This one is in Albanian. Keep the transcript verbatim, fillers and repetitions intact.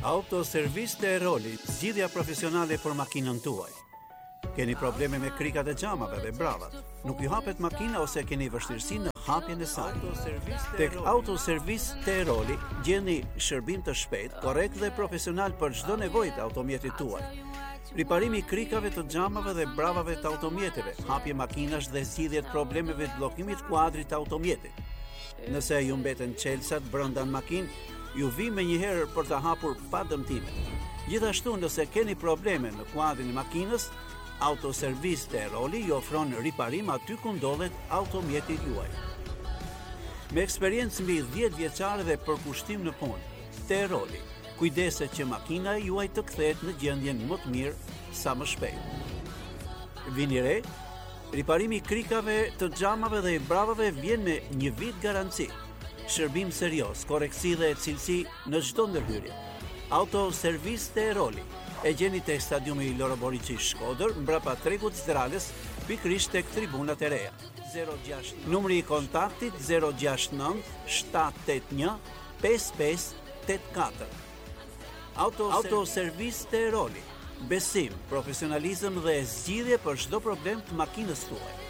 Autoservis të Eroli, zgjidhja profesionale për makinën tuaj. Keni probleme me krikat e xhamave dhe bravat. Nuk ju hapet makina ose keni vështirësi në hapjen e saj. Tek Autoservis të Eroli gjeni shërbim të shpejtë, korrekt dhe profesional për çdo nevojë të automjetit tuaj. Riparimi i krikave të xhamave dhe bravave të automjeteve, hapje makinash dhe zgjidhje të problemeve të bllokimit kuadrit të automjetit. Nëse ju mbeten çelësat brenda në makinë, ju vi me njëherë për të hapur pa dëmtime. Gjithashtu, nëse keni probleme në kuadrin e makinës, Autoservis të Eroli ju ofron riparim aty ku ndodhet automjeti juaj. Me eksperiencë mbi dhjetë vjeçare dhe përkushtim në punë, të Eroli, kujdeset që makina juaj të kthehet në gjendjen më të mirë sa më shpejt. Vini re, riparimi i krikave të xhamave dhe i bravave vjen me një vit garanci. Shërbim serioz, koreksi dhe cilësi në çdo ndërhyrje. Autoservis të Eroli e gjeni tek stadiumi Loro Boriçi Shkodër, mbrapa tregut Zdralës, pikërisht tek tribunat e reja. zero gjashtë Numri i kontaktit zero gjashtë nëntë shtatë tetë një pesë pesë tetë katër. Autoservis të Eroli. Besim, profesionalizëm dhe zgjidhje për çdo problem të makinës tuaj.